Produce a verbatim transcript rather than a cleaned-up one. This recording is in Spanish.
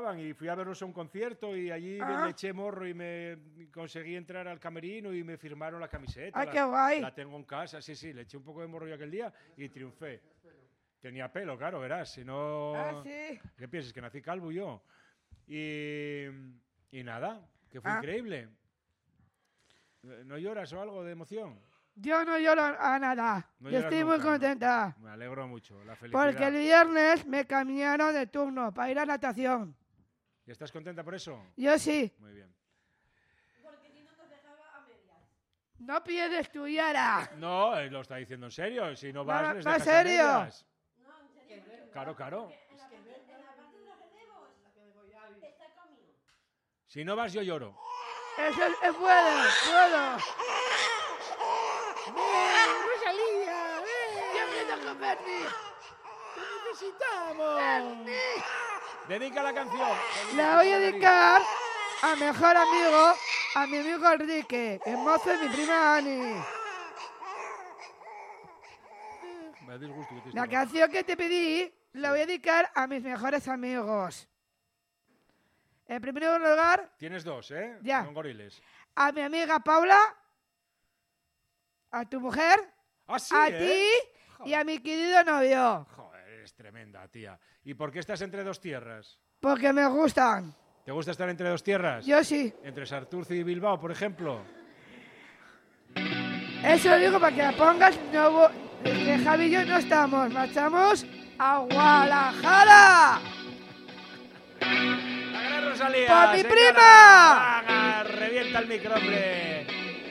invitaban y fui a verlos a un concierto y allí Ah. me eché morro y me conseguí entrar al camerino y me firmaron la camiseta. ¡Ay, la, qué guay! La tengo en casa, sí, sí, le eché un poco de morro yo aquel día y triunfé. Tenía pelo, claro, verás, si no... Ah, sí. ¿Qué piensas? Que nací calvo yo. Y, y nada, que fue Ah. increíble. ¿No lloras o algo de emoción? Yo no lloro a nada. No Yo lloras estoy muy nunca, ¿no? contenta. Me alegro mucho, la felicidad. Porque el viernes me cambiaron de turno para ir a natación. ¿Y estás contenta por eso? Yo sí. Muy bien. No pierdes estudiar. Ah. No, eh, lo está diciendo en serio. Si no vas, No, les no, dejas ¿en a serio? medias. Claro, claro. Si no vas, yo lloro. Eso es, es bueno, bueno. ¡Ven, Rosalía! ¡Ven! ¡Yo quiero con Bernie! ¡Te necesitamos! ¡Bernie! Dedica la canción. La voy a dedicar a mi mejor amigo, a mi amigo Enrique, el mozo de mi prima Ani. Me da disgusto que te La esté- canción que te pedí la voy a dedicar a mis mejores amigos. En primer lugar, Tienes dos, ¿eh? Ya. Son goriles. a mi amiga Paula, a tu mujer, Ah, sí, a ¿eh? ti y a mi querido novio. Joder, eres tremenda, tía. ¿Y por qué estás entre dos tierras? Porque me gustan. ¿Te gusta estar entre dos tierras? Yo sí. Entre Santurce y Bilbao, por ejemplo. Eso lo digo para que la pongas. No, vo- que Javi y yo no estamos. Marchamos a Guadalajara. ¡La gran Rosalía! ¡Por mi señora! prima! ¡Haga! ¡Revienta el micro, hombre!